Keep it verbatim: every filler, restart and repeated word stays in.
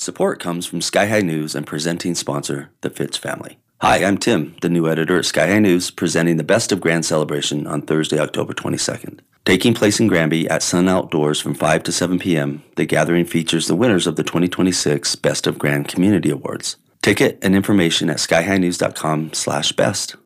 Support comes from Sky High News and presenting sponsor, the Fitz family. Hi, I'm Tim, the new editor at Sky High News, presenting the Best of Grand celebration on Thursday, October twenty-second. Taking place in Granby at Sun Outdoors from five to seven p.m., the gathering features the winners of the twenty twenty-six Best of Grand Community Awards. Ticket and information at sky high news dot com slash best.